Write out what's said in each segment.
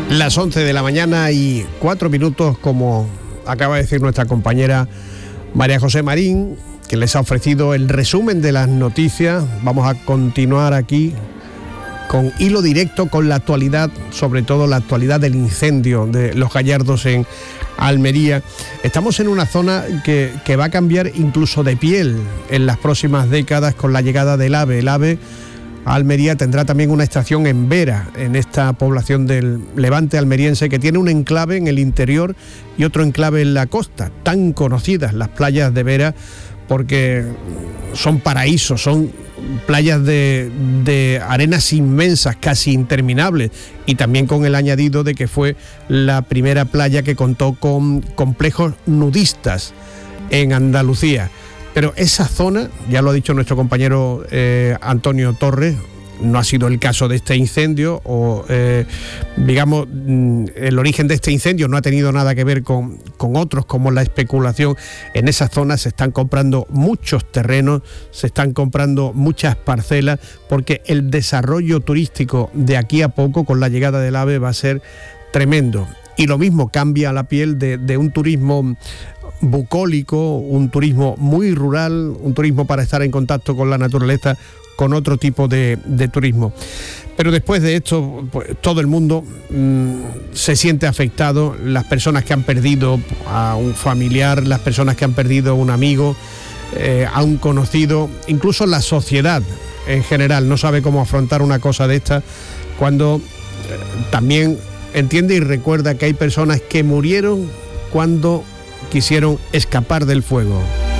Las 11 de la mañana y 4 minutos, como acaba de decir nuestra compañera María José Marín, que les ha ofrecido el resumen de las noticias. Vamos a continuar aquí con hilo directo con la actualidad, sobre todo la actualidad del incendio de Los Gallardos en Almería. Estamos en una zona que va a cambiar incluso de piel en las próximas décadas con la llegada del AVE. El AVE Almería tendrá también una estación en Vera, en esta población del Levante almeriense, que tiene un enclave en el interior y otro enclave en la costa. Tan conocidas las playas de Vera porque son paraísos, son playas de arenas inmensas, casi interminables, y también con el añadido de que fue la primera playa que contó con complejos nudistas en Andalucía. Pero esa zona, ya lo ha dicho nuestro compañero Antonio Torres, no ha sido el caso de este incendio, o digamos, el origen de este incendio no ha tenido nada que ver con otros, como la especulación. En esa zona se están comprando muchos terrenos, se están comprando muchas parcelas, porque el desarrollo turístico de aquí a poco, con la llegada del AVE, va a ser tremendo. Y lo mismo cambia la piel de un turismo bucólico, un turismo muy rural, un turismo para estar en contacto con la naturaleza, con otro tipo de turismo. Pero después de esto, pues, todo el mundo se siente afectado, las personas que han perdido a un familiar, las personas que han perdido a un amigo, a un conocido, incluso la sociedad en general no sabe cómo afrontar una cosa de esta, cuando también entiende y recuerda que hay personas que murieron cuando quisieron escapar del fuego.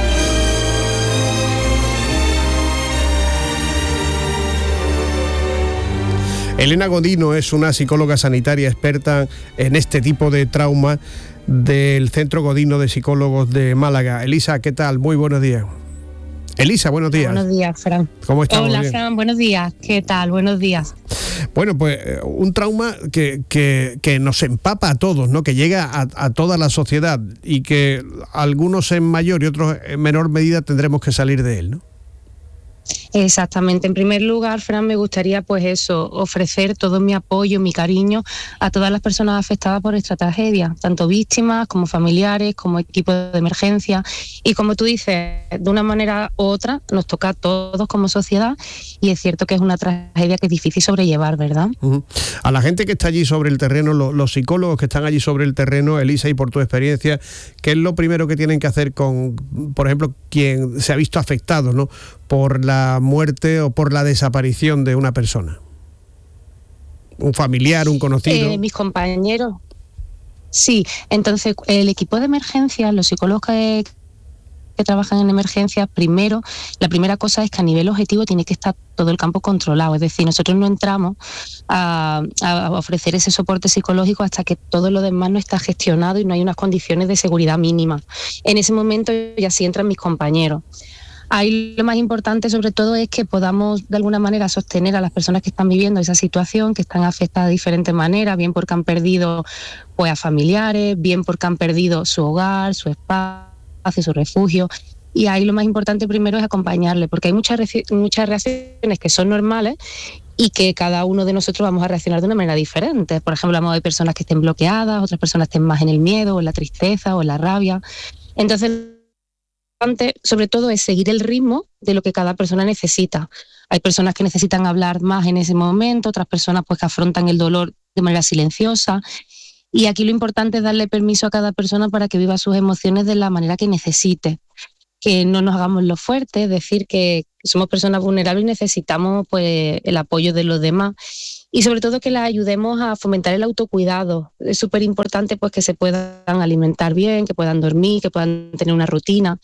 Elena Godino es una psicóloga sanitaria experta en este tipo de trauma del Centro Godino de Psicólogos de Málaga. Elisa, ¿qué tal? Muy buenos días. Elisa, buenos días. Buenos días, Fran. ¿Cómo estamos? Hola, Fran, buenos días. ¿Qué tal? Buenos días. Bueno, pues un trauma que nos empapa a todos, ¿no? Que llega a toda la sociedad y que algunos en mayor y otros en menor medida tendremos que salir de él, ¿no? Exactamente. En primer lugar, Fran, me gustaría ofrecer todo mi apoyo, mi cariño a todas las personas afectadas por esta tragedia, tanto víctimas como familiares, como equipo de emergencia. Y como tú dices, de una manera u otra nos toca a todos como sociedad, y es cierto que es una tragedia que es difícil sobrellevar, ¿verdad? Uh-huh. A la gente que está allí sobre el terreno, los psicólogos que están allí sobre el terreno, Elisa, y por tu experiencia, ¿qué es lo primero que tienen que hacer con, por ejemplo, quien se ha visto afectado, ¿no?, por la muerte o por la desaparición de una persona? ¿Un familiar, un conocido? Mis compañeros. Sí, entonces el equipo de emergencia, los psicólogos que trabajan en emergencias, la primera cosa es que a nivel objetivo tiene que estar todo el campo controlado. Es decir, nosotros no entramos a ofrecer ese soporte psicológico hasta que todo lo demás no está gestionado y no hay unas condiciones de seguridad mínimas. En ese momento ya sí entran mis compañeros. Ahí lo más importante sobre todo es que podamos de alguna manera sostener a las personas que están viviendo esa situación, que están afectadas de diferentes maneras, bien porque han perdido pues a familiares, bien porque han perdido su hogar, su espacio, su refugio. Y ahí lo más importante primero es acompañarle, porque hay muchas reacciones que son normales y que cada uno de nosotros vamos a reaccionar de una manera diferente. Por ejemplo, hablamos de personas que estén bloqueadas, otras personas estén más en el miedo, o en la tristeza, o en la rabia. Entonces, sobre todo es seguir el ritmo de lo que cada persona necesita. Hay personas que necesitan hablar más en ese momento, otras personas pues que afrontan el dolor de manera silenciosa, y aquí lo importante es darle permiso a cada persona para que viva sus emociones de la manera que necesite, que no nos hagamos los fuertes, es decir, que somos personas vulnerables y necesitamos pues el apoyo de los demás, y sobre todo que las ayudemos a fomentar el autocuidado. Es súper importante pues que se puedan alimentar bien, que puedan dormir, que puedan tener una rutina.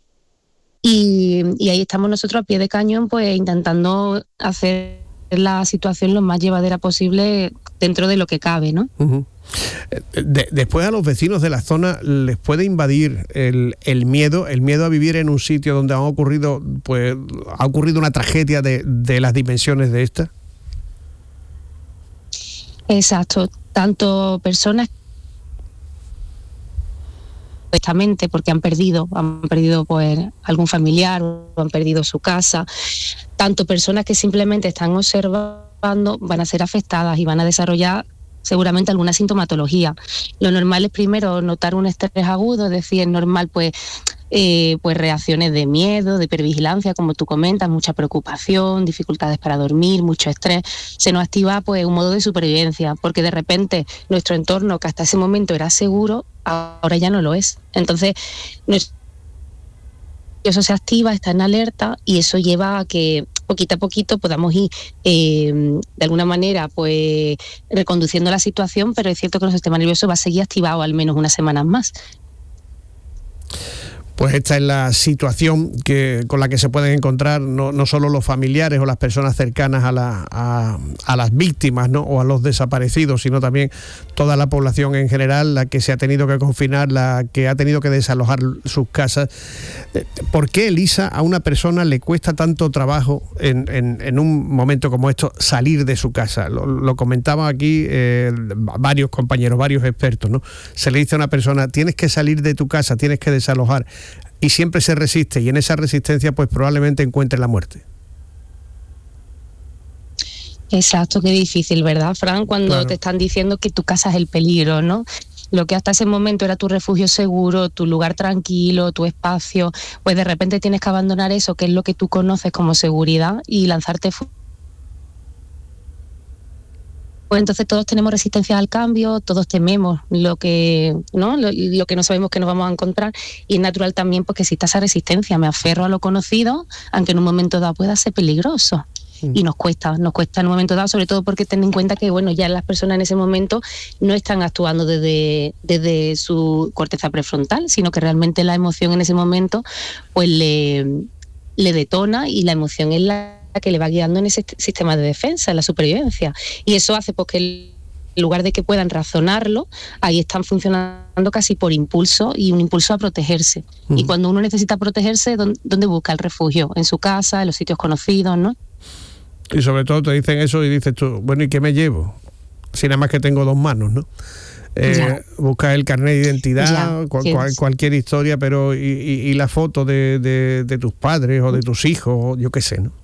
Y ahí estamos nosotros a pie de cañón, pues intentando hacer la situación lo más llevadera posible dentro de lo que cabe, ¿no? Uh-huh. Después a los vecinos de la zona les puede invadir el miedo a vivir en un sitio donde ha ocurrido una tragedia de las dimensiones de esta. Exacto, tanto personas supuestamente porque han perdido pues algún familiar o han perdido su casa, tanto personas que simplemente están observando van a ser afectadas y van a desarrollar seguramente alguna sintomatología. Lo normal es primero notar un estrés agudo, es decir, es normal pues reacciones de miedo, de hipervigilancia, como tú comentas, mucha preocupación, dificultades para dormir, mucho estrés. Se nos activa pues un modo de supervivencia, porque de repente nuestro entorno, que hasta ese momento era seguro, ahora ya no lo es. Entonces, eso se activa, está en alerta, y eso lleva a que poquito a poquito podamos ir de alguna manera pues reconduciendo la situación, pero es cierto que el sistema nervioso va a seguir activado al menos unas semanas más. Pues esta es la situación con la que se pueden encontrar no solo los familiares o las personas cercanas a las víctimas, ¿no?, o a los desaparecidos, sino también toda la población en general, la que se ha tenido que confinar, la que ha tenido que desalojar sus casas. ¿Por qué, Elisa, a una persona le cuesta tanto trabajo en un momento como esto salir de su casa? Lo comentaban aquí varios compañeros, varios expertos, ¿no? Se le dice a una persona: tienes que salir de tu casa, tienes que desalojar, y siempre se resiste, y en esa resistencia pues probablemente encuentre la muerte. Exacto, qué difícil, ¿verdad, Fran? Cuando te están diciendo que tu casa es el peligro, ¿no? Lo que hasta ese momento era tu refugio seguro, tu lugar tranquilo, tu espacio, pues de repente tienes que abandonar eso, que es lo que tú conoces como seguridad, y lanzarte pues entonces todos tenemos resistencia al cambio, todos tememos lo que no sabemos que nos vamos a encontrar, y es natural también porque exista esa resistencia. Me aferro a lo conocido, aunque en un momento dado pueda ser peligroso. Y nos cuesta en un momento dado, sobre todo porque ten en cuenta que ya las personas en ese momento no están actuando desde su corteza prefrontal, sino que realmente la emoción en ese momento pues le detona, y la emoción es la que le va guiando en ese sistema de defensa, en la supervivencia, y eso hace pues que en lugar de que puedan razonarlo, ahí están funcionando casi por impulso, y un impulso a protegerse. Y cuando uno necesita protegerse, ¿dónde busca el refugio? En su casa, en los sitios conocidos, ¿no? Y sobre todo te dicen eso y dices tú: bueno, ¿y qué me llevo? Si nada más que tengo dos manos, ¿no? Busca el carnet de identidad, cualquier historia, pero y la foto de tus padres o de tus hijos, yo qué sé, ¿no?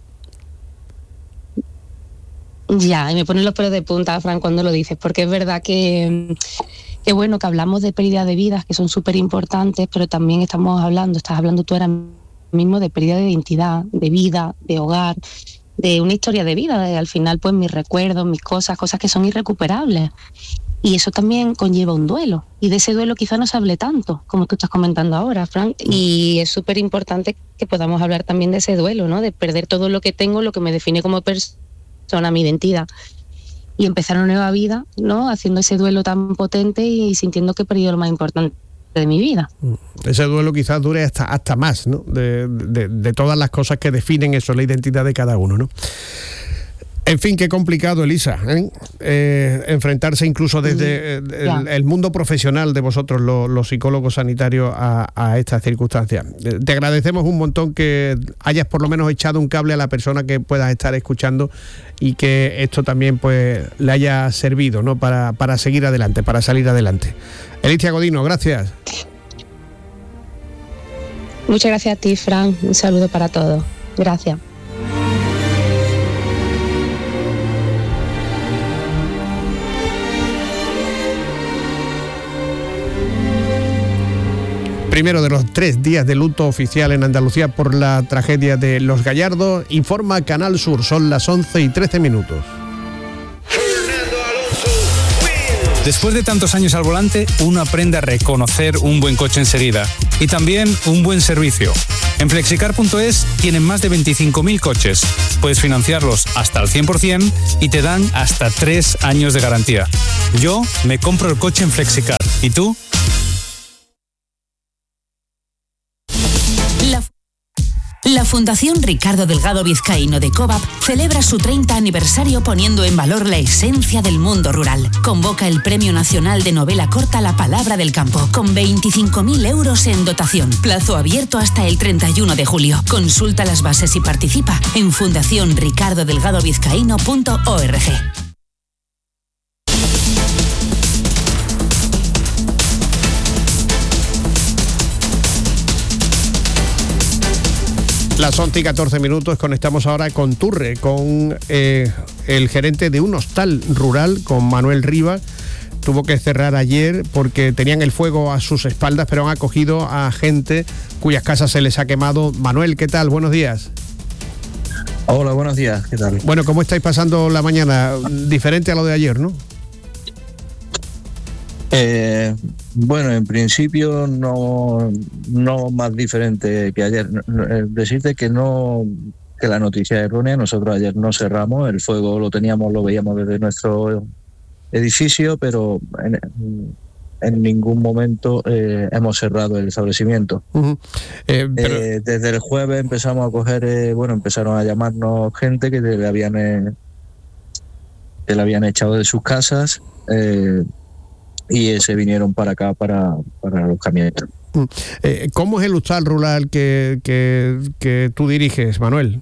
Ya, y me ponen los pelos de punta, Fran, cuando lo dices, porque es verdad que hablamos de pérdida de vidas, que son súper importantes, pero también estás hablando tú ahora mismo de pérdida de identidad, de vida, de hogar, de una historia de vida, al final pues mis recuerdos, mis cosas que son irrecuperables. Y eso también conlleva un duelo, y de ese duelo quizá no se hable tanto, como tú estás comentando ahora, Frank, y es súper importante que podamos hablar también de ese duelo, ¿no? De perder todo lo que tengo, lo que me define como persona, mi identidad, y empezar una nueva vida, ¿no? Haciendo ese duelo tan potente y sintiendo que he perdido lo más importante de mi vida. Ese duelo quizás dure hasta más, ¿no? De todas las cosas que definen eso, la identidad de cada uno, ¿no? En fin, qué complicado, Elisa, enfrentarse incluso desde el mundo profesional de vosotros, los psicólogos sanitarios, a estas circunstancias. Te agradecemos un montón que hayas por lo menos echado un cable a la persona que puedas estar escuchando, y que esto también pues le haya servido, ¿no?, para seguir adelante, para salir adelante. Elisa Godino, gracias. Muchas gracias a ti, Fran. Un saludo para todos. Gracias. Primero de los 3 días de luto oficial en Andalucía por la tragedia de Los Gallardos, informa Canal Sur. Son las 11:13. Después de tantos años al volante, uno aprende a reconocer un buen coche enseguida, y también un buen servicio. En Flexicar.es tienen más de 25.000 coches. Puedes financiarlos hasta al 100% y te dan hasta 3 años de garantía. Yo me compro el coche en Flexicar. ¿Y tú? La Fundación Ricardo Delgado Vizcaíno de COVAP celebra su 30 aniversario poniendo en valor la esencia del mundo rural. Convoca el Premio Nacional de Novela Corta La Palabra del Campo, con 25.000 euros en dotación. Plazo abierto hasta el 31 de julio. Consulta las bases y participa en fundacionricardodelgadovizcaíno.org. Las Las 11:14, conectamos ahora con Turre, con el gerente de un hostal rural, con Manuel Rivas. Tuvo que cerrar ayer porque tenían el fuego a sus espaldas, pero han acogido a gente cuyas casas se les ha quemado. Manuel, ¿qué tal? Buenos días. Hola, buenos días, ¿qué tal? Bueno, ¿cómo estáis pasando la mañana? Diferente a lo de ayer, ¿no? Bueno, en principio no más diferente que ayer. Decirte que la noticia es errónea. Nosotros ayer no cerramos, el fuego lo veíamos desde nuestro edificio, pero en ningún momento hemos cerrado el establecimiento. Uh-huh. Desde el jueves empezamos a coger, empezaron a llamarnos gente que le habían echado de sus casas, y se vinieron para acá, para los camioneros. ¿Cómo es el hostal rural que tú diriges, Manuel?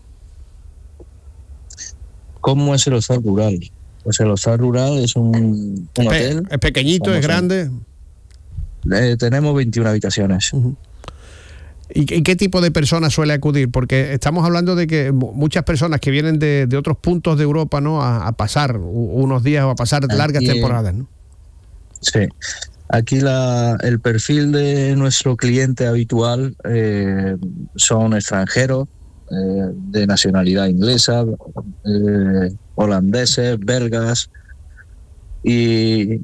¿Cómo es el hostal rural? Pues el hostal rural es un hotel. ¿Es pequeñito, es grande? Tenemos 21 habitaciones. Uh-huh. ¿Y qué tipo de personas suele acudir? Porque estamos hablando de que muchas personas que vienen de otros puntos de Europa, ¿no?, a pasar unos días o a pasar largas temporadas, ¿no? Sí. Aquí el perfil de nuestro cliente habitual son extranjeros, de nacionalidad inglesa, holandeses, belgas, y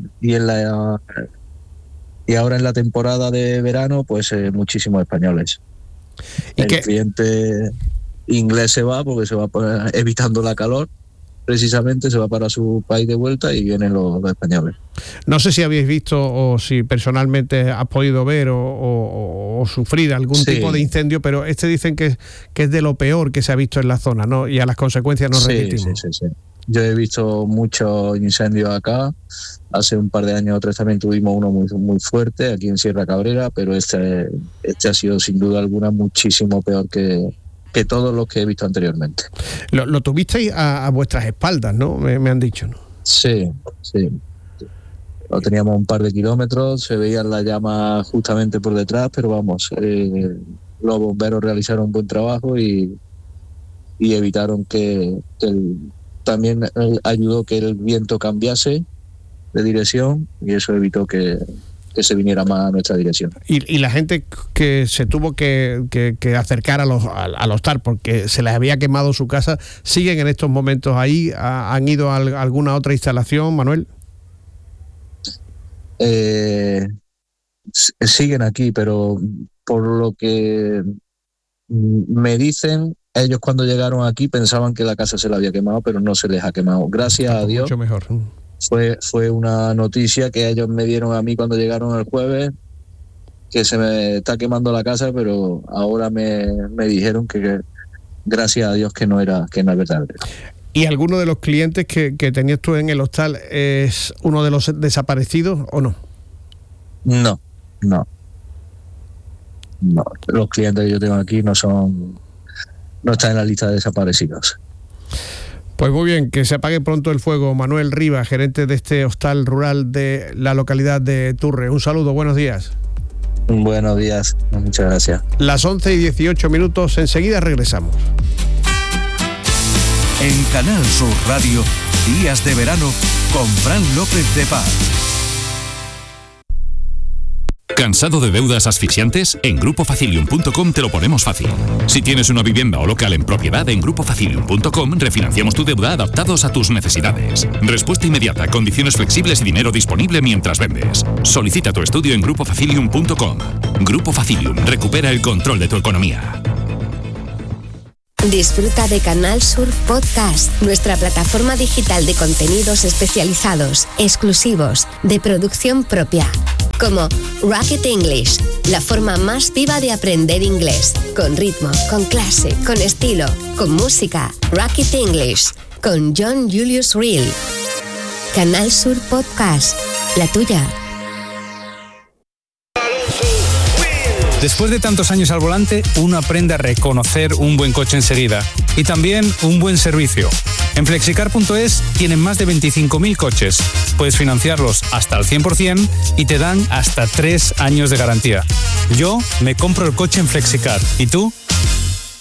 ahora en la temporada de verano, pues muchísimos españoles. El cliente inglés se va porque se va evitando la calor, precisamente se va para su país de vuelta y vienen los españoles. No sé si habéis visto o si personalmente has podido ver o sufrir algún tipo de incendio, pero dicen que es de lo peor que se ha visto en la zona, ¿no? Y a las consecuencias nos remitimos. Sí. Yo he visto muchos incendios acá. Hace un par de años o tres también tuvimos uno muy, muy fuerte aquí en Sierra Cabrera, pero este ha sido sin duda alguna muchísimo peor que todos los que he visto anteriormente. Lo tuvisteis a vuestras espaldas, ¿no? Me han dicho, ¿no? Sí. Lo teníamos un par de kilómetros, se veían las llamas justamente por detrás, pero vamos, los bomberos realizaron un buen trabajo y evitaron también ayudó que el viento cambiase de dirección y eso evitó que se viniera más a nuestra dirección. Y la gente que se tuvo que acercar al hostal porque se les había quemado su casa, ¿siguen en estos momentos ahí? ¿Han ido a alguna otra instalación, Manuel? Siguen aquí, pero por lo que me dicen, ellos cuando llegaron aquí pensaban que la casa se la había quemado, pero no se les ha quemado. Gracias a Dios. Mucho mejor. Fue una noticia que ellos me dieron a mí cuando llegaron el jueves, que se me está quemando la casa, pero ahora me dijeron que gracias a Dios que no es verdad. ¿Y alguno de los clientes que tenías tú en el hostal es uno de los desaparecidos o no? No. Los clientes que yo tengo aquí no están en la lista de desaparecidos. Pues muy bien, que se apague pronto el fuego. Manuel Rivas, gerente de este hostal rural de la localidad de Turre. Un saludo, buenos días. Buenos días, muchas gracias. Las 11:18, enseguida regresamos. En Canal Sur Radio, Días de Verano con Fran López de Paz. ¿Cansado de deudas asfixiantes? En GrupoFacilium.com te lo ponemos fácil. Si tienes una vivienda o local en propiedad, en GrupoFacilium.com refinanciamos tu deuda adaptados a tus necesidades. Respuesta inmediata, condiciones flexibles y dinero disponible mientras vendes. Solicita tu estudio en GrupoFacilium.com. Grupo Facilium, recupera el control de tu economía. Disfruta de Canal Sur Podcast, nuestra plataforma digital de contenidos especializados, exclusivos, de producción propia. Como Rocket English, la forma más viva de aprender inglés, con ritmo, con clase, con estilo, con música. Rocket English, con John Julius Reel. Canal Sur Podcast, la tuya. Después de tantos años al volante, uno aprende a reconocer un buen coche enseguida y también un buen servicio. En Flexicar.es tienen más de 25.000 coches. Puedes financiarlos hasta el 100% y te dan hasta 3 años de garantía. Yo me compro el coche en Flexicar. ¿Y tú?